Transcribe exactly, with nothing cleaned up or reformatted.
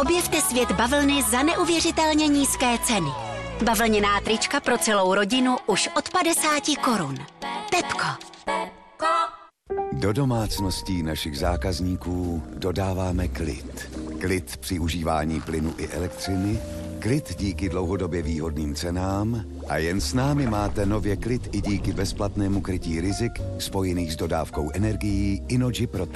Objevte svět bavlny za neuvěřitelně nízké ceny. Bavlněná trička pro celou rodinu už od padesáti korun. Pepko. Do domácností našich zákazníků dodáváme klid. Klid při užívání plynu i elektřiny, klid díky dlouhodobě výhodným cenám a jen s námi máte nově klid i díky bezplatnému krytí rizik spojených s dodávkou energií Innogy Pro.